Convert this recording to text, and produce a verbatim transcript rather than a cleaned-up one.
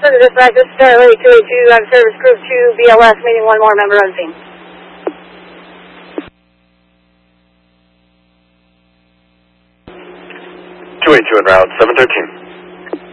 Center Dispatch, this is Charlie two eighty-two, I'm Service Group two, B L S, meeting one more member on scene. two eighty-two en route, seven thirteen.